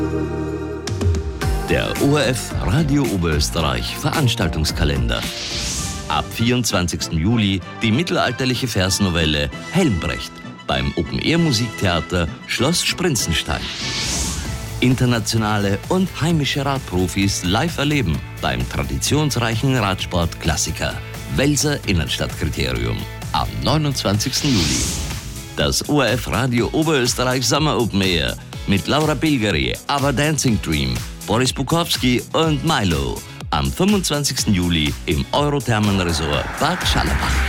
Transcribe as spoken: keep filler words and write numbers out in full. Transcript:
Der O R F Radio Oberösterreich Veranstaltungskalender. Ab vierundzwanzigsten Juli die mittelalterliche Versnovelle Helmbrecht beim Open-Air-Musiktheater Schloss Sprinzenstein. Internationale und heimische Radprofis live erleben beim traditionsreichen Radsport-Klassiker Welser Innenstadtkriterium am neunundzwanzigsten Juli. Das O R F Radio Oberösterreich Summer Open Air mit Laura Bilgeri, Our Dancing Dream, Boris Bukowski und Milo am fünfundzwanzigsten Juli im Eurothermenresort Bad Schallerbach.